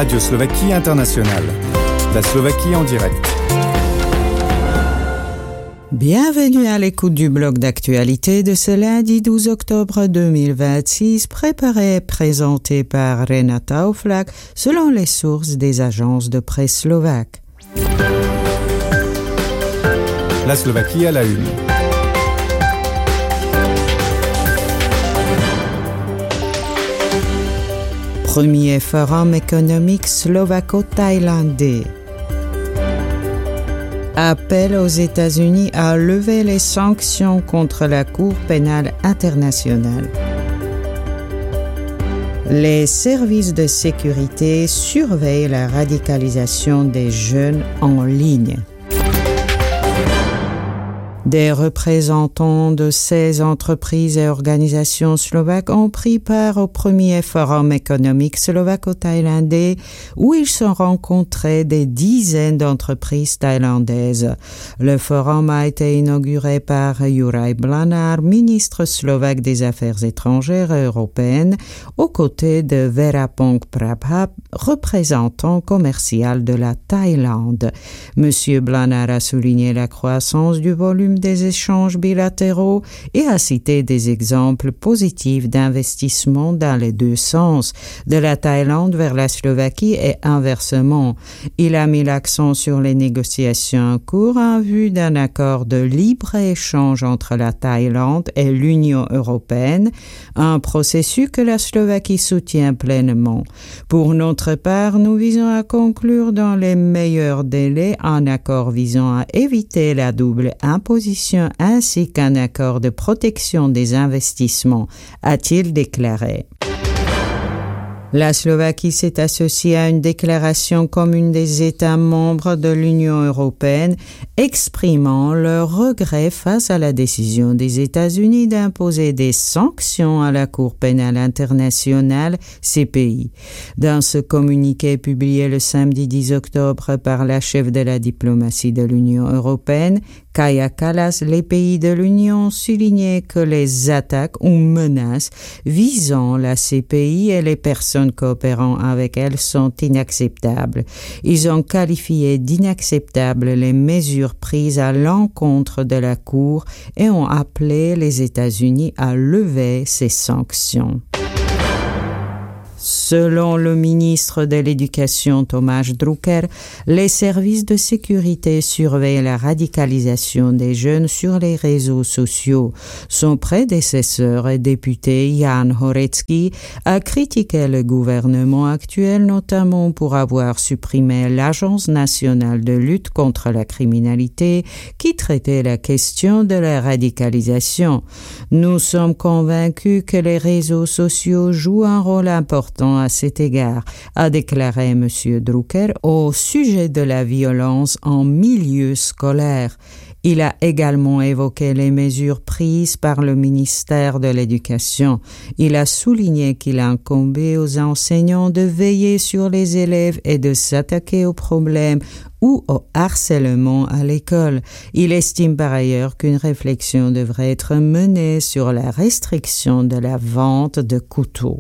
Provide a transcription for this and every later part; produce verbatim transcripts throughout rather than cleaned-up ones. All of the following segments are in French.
Radio Slovaquie Internationale. La Slovaquie en direct. Bienvenue à l'écoute du bloc d'actualité de ce lundi douze octobre deux mille vingt-six, préparé et présenté par Renata Oflak selon les sources des agences de presse slovaques. La Slovaquie à la une. Premier forum économique slovako-thaïlandais. Appel aux États-Unis à lever les sanctions contre la Cour pénale internationale. Les services de sécurité surveillent la radicalisation des jeunes en ligne. Des représentants de seize entreprises et organisations slovaques ont pris part au premier forum économique slovako-thaïlandais où ils se rencontraient des dizaines d'entreprises thaïlandaises. Le forum a été inauguré par Juraj Blanár, ministre slovaque des Affaires étrangères et européennes, aux côtés de Verapong Prabha, représentant commercial de la Thaïlande. Monsieur Blanár a souligné la croissance du volume des échanges bilatéraux et a cité des exemples positifs d'investissement dans les deux sens, de la Thaïlande vers la Slovaquie et inversement. Il a mis l'accent sur les négociations en cours en vue d'un accord de libre-échange entre la Thaïlande et l'Union européenne, un processus que la Slovaquie soutient pleinement. Pour notre part, nous visons à conclure dans les meilleurs délais un accord visant à éviter la double imposition ainsi qu'un accord de protection des investissements, a-t-il déclaré. La Slovaquie s'est associée à une déclaration commune des États membres de l'Union européenne exprimant leur regret face à la décision des États-Unis d'imposer des sanctions à la Cour pénale internationale, C P I. Dans ce communiqué publié le samedi dix octobre par la chef de la diplomatie de l'Union européenne, Kaja Kallas, les pays de l'Union soulignaient que les attaques ou menaces visant la C P I et les personnes coopérant avec elle sont inacceptables. Ils ont qualifié d'inacceptables les mesures prises à l'encontre de la Cour et ont appelé les États-Unis à lever ces sanctions. Selon le ministre de l'Éducation Tomáš Drucker, les services de sécurité surveillent la radicalisation des jeunes sur les réseaux sociaux. Son prédécesseur et député Jan Horecki a critiqué le gouvernement actuel notamment pour avoir supprimé l'Agence nationale de lutte contre la criminalité qui traitait la question de la radicalisation. Nous sommes convaincus que les réseaux sociaux jouent un rôle important à cet égard, a déclaré M. Drucker au sujet de la violence en milieu scolaire. Il a également évoqué les mesures prises par le ministère de l'Éducation. Il a souligné qu'il incombait aux enseignants de veiller sur les élèves et de s'attaquer aux problèmes ou au harcèlement à l'école. Il estime par ailleurs qu'une réflexion devrait être menée sur la restriction de la vente de couteaux.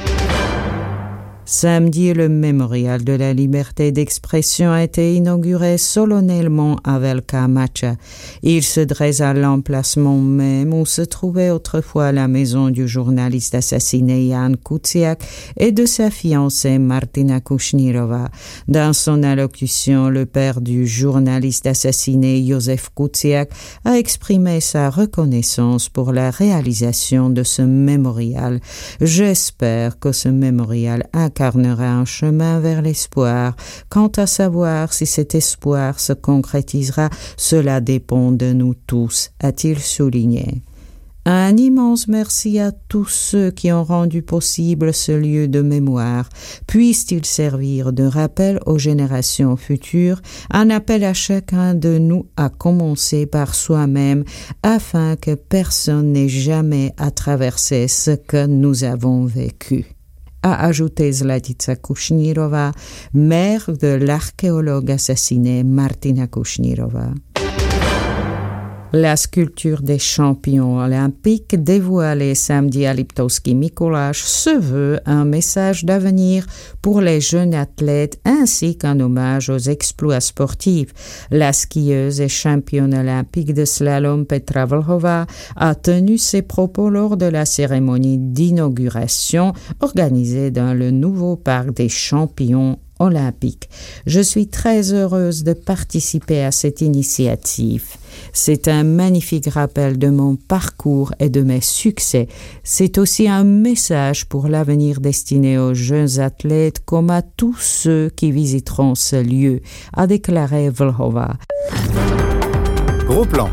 Samedi, le mémorial de la liberté d'expression a été inauguré solennellement à Velká Mača. Il se dresse à l'emplacement même où se trouvait autrefois la maison du journaliste assassiné Jan Kuciak et de sa fiancée Martina Kušnírová. Dans son allocution, le père du journaliste assassiné Jozef Kuciak a exprimé sa reconnaissance pour la réalisation de ce mémorial. J'espère que ce mémorial a incarnera un chemin vers l'espoir. Quant à savoir si cet espoir se concrétisera, cela dépend de nous tous, a-t-il souligné. Un immense merci à tous ceux qui ont rendu possible ce lieu de mémoire. Puisse-t-il servir de rappel aux générations futures, un appel à chacun de nous à commencer par soi-même afin que personne n'ait jamais à traverser ce que nous avons vécu. A ajouté Zlatica Kušnírová, mère de l'archéologue assassiné Martina Kušnírová. La sculpture des champions olympiques dévoilée samedi à Liptovský Mikuláš se veut un message d'avenir pour les jeunes athlètes ainsi qu'un hommage aux exploits sportifs. La skieuse et championne olympique de slalom Petra Vlhová a tenu ses propos lors de la cérémonie d'inauguration organisée dans le nouveau parc des champions olympique. Je suis très heureuse de participer à cette initiative. C'est un magnifique rappel de mon parcours et de mes succès. C'est aussi un message pour l'avenir destiné aux jeunes athlètes comme à tous ceux qui visiteront ce lieu, a déclaré Vlhová. Gros plan.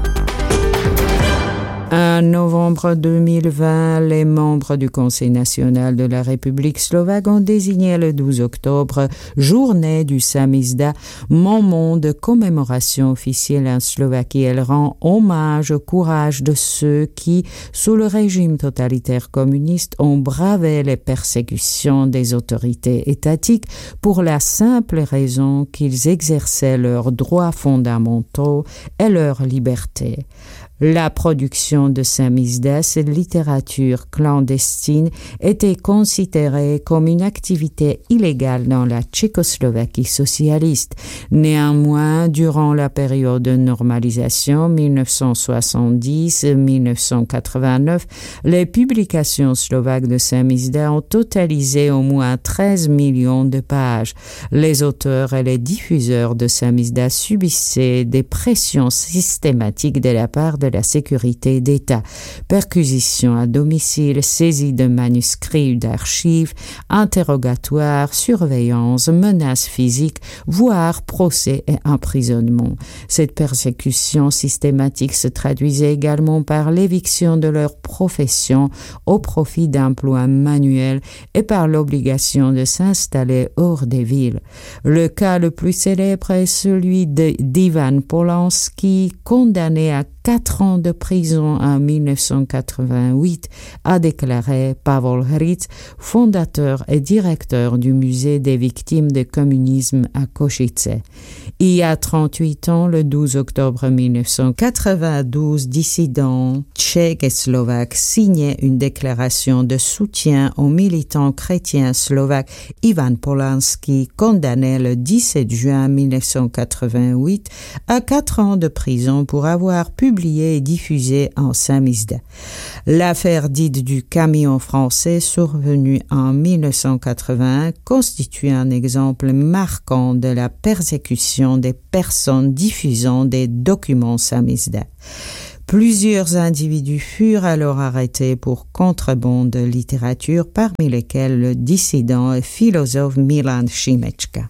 En novembre deux mille vingt, les membres du Conseil national de la République slovaque ont désigné le douze octobre journée du samizdat, moment de commémoration officielle en Slovaquie. Elle rend hommage au courage de ceux qui, sous le régime totalitaire communiste, ont bravé les persécutions des autorités étatiques pour la simple raison qu'ils exerçaient leurs droits fondamentaux et leur liberté. La production de samizdat, cette littérature clandestine, était considérée comme une activité illégale dans la Tchécoslovaquie socialiste. Néanmoins, durant la période de normalisation dix-neuf cent soixante-dix à dix-neuf cent quatre-vingt-neuf, les publications slovaques de samizdat ont totalisé au moins treize millions de pages. Les auteurs et les diffuseurs de samizdat subissaient des pressions systématiques de la part de la sécurité d'État, perquisitions à domicile, saisie de manuscrits ou d'archives, interrogatoires, surveillance, menaces physiques, voire procès et emprisonnement. Cette persécution systématique se traduisait également par l'éviction de leur profession au profit d'emplois manuels et par l'obligation de s'installer hors des villes. Le cas le plus célèbre est celui de, d'Ivan Polanski, condamné à quatre ans de prison en dix-neuf cent quatre-vingt-huit, a déclaré Pavol Hric, fondateur et directeur du musée des victimes du communisme à Košice. Il y a trente-huit ans, le douze octobre dix-neuf cent quatre-vingt-douze, dissidents tchèques et slovaques signaient une déclaration de soutien au militant chrétien slovaque Ivan Polanski, condamné le dix-sept juin dix-neuf cent quatre-vingt-huit à quatre ans de prison pour avoir publié publié et diffusé en samizdat. L'affaire dite du camion français, survenue en dix-neuf cent quatre-vingt-un, constitue un exemple marquant de la persécution des personnes diffusant des documents samizdat. Plusieurs individus furent alors arrêtés pour contrebande de littérature, parmi lesquels le dissident et philosophe Milan Šimečka.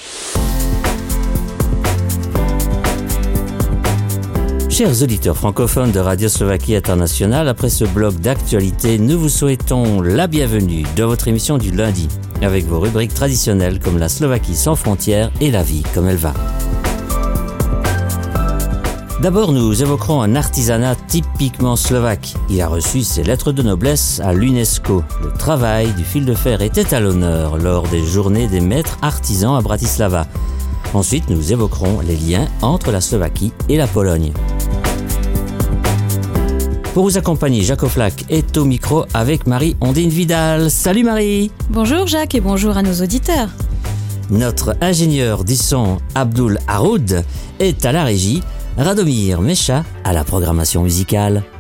Chers auditeurs francophones de Radio Slovaquie Internationale, après ce bloc d'actualité, nous vous souhaitons la bienvenue dans votre émission du lundi, avec vos rubriques traditionnelles comme la Slovaquie sans frontières et la vie comme elle va. D'abord, nous évoquerons un artisanat typiquement slovaque. Il a reçu ses lettres de noblesse à l'UNESCO. Le travail du fil de fer était à l'honneur lors des journées des maîtres artisans à Bratislava. Ensuite, nous évoquerons les liens entre la Slovaquie et la Pologne. Pour vous accompagner, Jacques Oflac est au micro avec Marie-Ondine Vidal. Salut Marie! Bonjour Jacques et bonjour à nos auditeurs. Notre ingénieur du son, Abdul Haroud, est à la régie, Radomir Mecha à la programmation musicale.